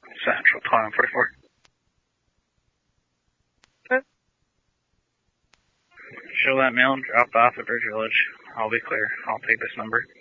Central 2144. Okay. Show that mail and dropped off at Bridge Village. I'll be clear. I'll take this number.